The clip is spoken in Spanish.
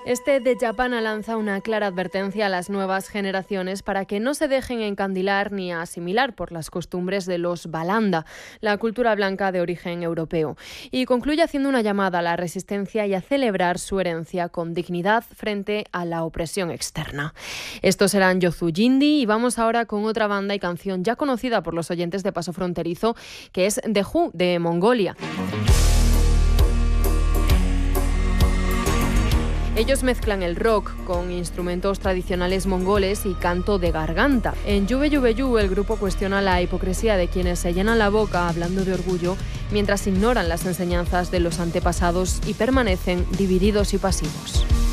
Este de Japana lanza una clara advertencia a las nuevas generaciones para que no se dejen encandilar ni asimilar por las costumbres de los Balanda, la cultura blanca de origen europeo. Y concluye haciendo una llamada a la resistencia y a celebrar su herencia con dignidad frente a la opresión externa. Estos serán Yozu Yindi y vamos ahora con otra banda y canción ya conocida por los oyentes de Paso Fronterizo, que es The Who, de Mongolia. Ellos mezclan el rock con instrumentos tradicionales mongoles y canto de garganta. En Yube Yube Yu, el grupo cuestiona la hipocresía de quienes se llenan la boca hablando de orgullo mientras ignoran las enseñanzas de los antepasados y permanecen divididos y pasivos.